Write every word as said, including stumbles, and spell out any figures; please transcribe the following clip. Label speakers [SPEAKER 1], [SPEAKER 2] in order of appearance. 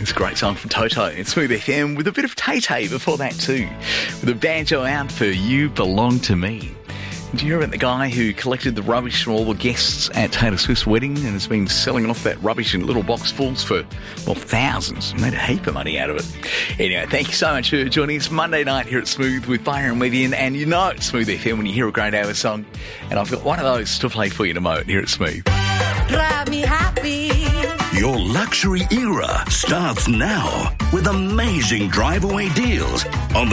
[SPEAKER 1] It's a great song from Toto. It's Smooth F M with a bit of Tay-Tay before that too. With a banjo out for You Belong to Me. Do you hear about the guy who collected the rubbish from all the guests at Taylor Swift's wedding and has been selling off that rubbish in little boxfuls for, well, thousands? Made a heap of money out of it. Anyway, thank you so much for joining us Monday night here at Smooth with Byron Wivian. And you know it's Smooth F M when you hear a great hour song. And I've got one of those to play for you in a moment here at Smooth.
[SPEAKER 2] Drive me happy.
[SPEAKER 3] Your luxury era starts now with amazing drive-away deals on the